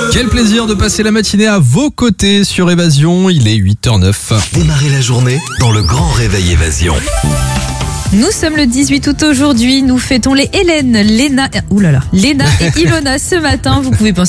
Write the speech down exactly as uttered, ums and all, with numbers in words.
Quel plaisir de passer la matinée à vos côtés sur Évasion, il est huit heures neuf. Démarrez la journée dans le grand réveil Évasion. Nous sommes le dix-huit août aujourd'hui, nous fêtons les Hélène, Léna, oulala, Léna et Ilona ce matin. Vous pouvez penser